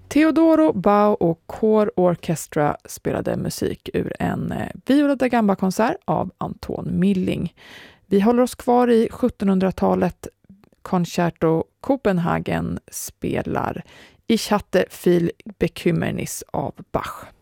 Teodoro Bau och Core Orchestra spelade musik ur en Viola da Gamba-konsert av Anton Milling. Vi håller oss kvar i 1700-talet. Concerto Copenhagen spelar Ich hatte viel Bekümmernis av Bach.